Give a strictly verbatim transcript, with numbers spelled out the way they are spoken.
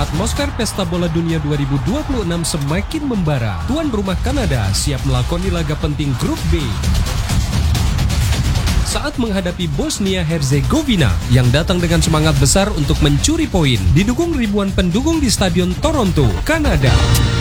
Atmosfer Pesta Bola Dunia dua ribu dua puluh enam semakin membara. Tuan rumah Kanada siap melakoni laga penting Grup B saat menghadapi Bosnia-Herzegovina yang datang dengan semangat besar untuk mencuri poin, didukung ribuan pendukung di Stadion Toronto, Kanada.